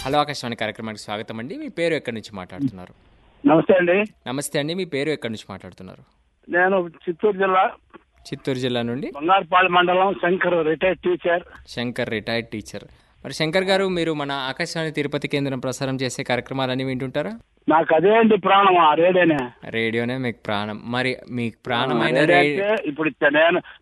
Hello Akashvani కార్యక్రమానికి స్వాగతం అండి. మీ పేరు ఎక్కడి నుంచి మాట్లాడుతున్నారు? నమస్తే అండి. నమస్తే అండి. మీ పేరు ఎక్కడి నుంచి మాట్లాడుతున్నారు? నేను చిత్తూరు జిల్లా చిత్తూరు జిల్లా నుండి బంగారుపాలెం మండలం Shankar, retired teacher. Shankar, retired teacher. మరి శంకర్ గారు, మీరు మన ఆకాశవాణి తిరుపతి కేంద్రం ప్రసారం చేసే కార్యక్రమాలన్నీ వింటుంటారా? నాకు అదే అండి ప్రాణం, ఆ రేడియోనే. రేడియోనే మీకు ప్రాణం. మరి మీకు ప్రాణమైన రేడియో అంటే ఇప్పుడు నేను